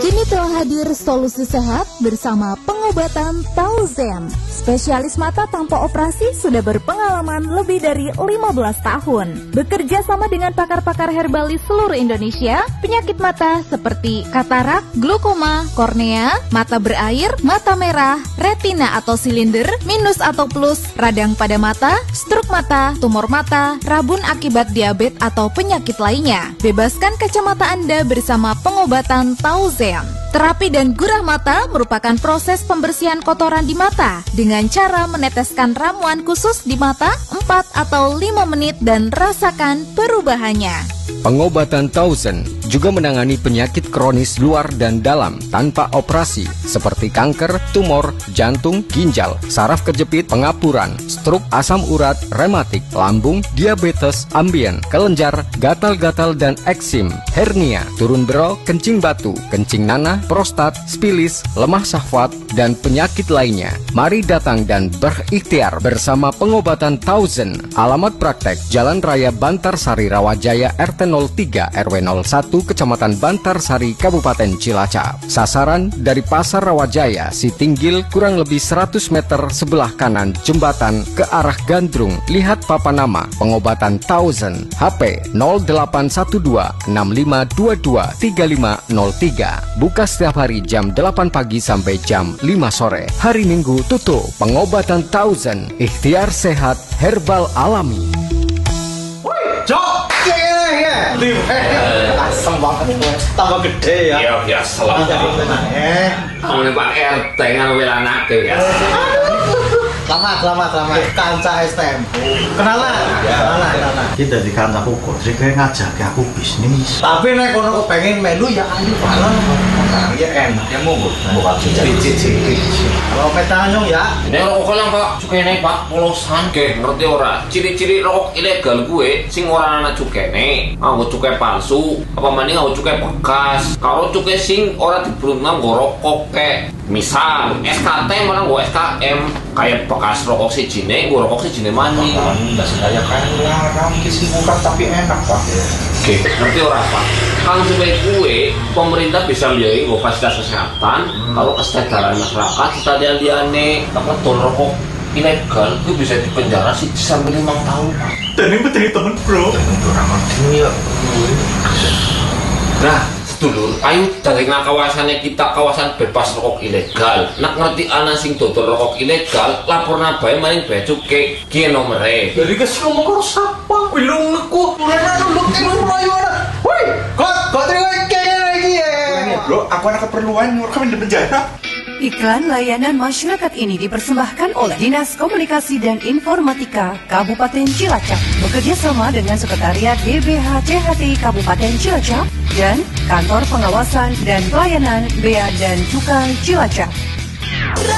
Kini telah hadir solusi sehat bersama pengobatan Tauzen. Spesialis mata tanpa operasi sudah berpengalaman lebih dari 15 tahun. Bekerja sama dengan pakar-pakar herbal di seluruh Indonesia, penyakit mata seperti katarak, glaukoma, kornea, mata berair, mata merah, retina atau silinder, minus atau plus, radang pada mata, stroke mata, tumor mata, rabun akibat diabetes atau penyakit lainnya. Bebaskan kacamata Anda bersama pengobatan Tauzen. Terapi dan gurah mata merupakan proses pembersihan kotoran di mata dengan cara meneteskan ramuan khusus di mata 4 atau 5 menit dan rasakan perubahannya. Pengobatan Tauzen juga menangani penyakit kronis luar dan dalam tanpa operasi seperti kanker, tumor, jantung, ginjal, saraf kejepit, pengapuran, stroke, asam urat, rematik, lambung, diabetes, ambien, kelenjar, gatal-gatal dan eksim, hernia, turun bero, kencing batu, kencing nanah, prostat, spilis, lemah syahwat, dan penyakit lainnya. Mari datang dan berikhtiar bersama pengobatan Tauzen. Alamat praktek Jalan Raya Bantarsari Rawajaya RT 03 RW 01 Kecamatan Bantarsari Kabupaten Cilacap. Sasaran dari Pasar Rawajaya Sitinggil kurang lebih 100 meter sebelah kanan jembatan ke arah Gandrung. Lihat papan nama pengobatan Tauzen. HP 0812 6522 3503. Buka setiap hari jam 8 pagi sampai jam 5 sore. Hari Minggu tutup. Pengobatan Tauzen. Ikhtiar sehat herbal alami. Jok, asem banget, tambah gede ya. Iya biasa lah. Ngomongin Pak RT kan wilayah ya. Selamat. Kanca STM. Kenalan. Kita di kanca hukum, sih kayak ngajak aku bisnis. Tapi nek kono pengen melu ya ayo bareng. Ya enak, ya monggo. Buka cicit. Kalau petanyong ya. Nek rokok lang Pak, cukene Pak polosan ke ngerti ora? Ciri-ciri rokok ilegal gue sing ora ana cukene, nganggo cukai palsu, apa maning nganggo cukai bekas. Kalau cukai sing ora diberuntung nggo rokok ke. Misal SKT malah nggo SKM kayak bekas rokok sijine, nggo rokok sijine maning. Enggak saya kayak larang kisi bukan tapi enak Pak. Oke, ngerti ora Pak? Kalau supaya kue, pemerintah bisa biayai fasilitas kesehatan. Kalau kesejahteraan masyarakat, kita liane apa tol rokok ilegal itu bisa dipenjara sih sampai 5 tahun Pak. Dan ini betul temen bro. Nah, sedulur, ayo dari kawasannya kita kawasan bebas rokok ilegal. Nak ngerti ana sing dodol rokok ilegal, laporna bae maring bea cukai ki nomere. Jadi kes ngomong karo sapa? Wilung aku, urana nuluk melayu ana. Woi, kok terima kene lagi ya. Bro, aku ada keperluan nyuruh kami di penjara. Iklan layanan masyarakat ini dipersembahkan oleh Dinas Komunikasi dan Informatika Kabupaten Cilacap bekerja sama dengan Sekretariat DBH-CHT Kabupaten Cilacap dan Kantor Pengawasan dan Pelayanan Bea dan Cukai Cilacap.